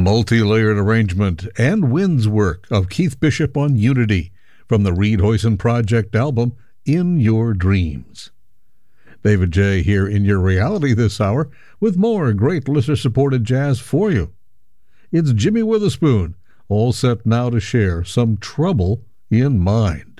multi-layered arrangement and winds work of Keith Bishop on Unity from the Reed Hoyson Project album In Your Dreams. David J. here in your reality this hour with more great listener-supported jazz for you. It's Jimmy Witherspoon, all set now to share Some Trouble in Mind.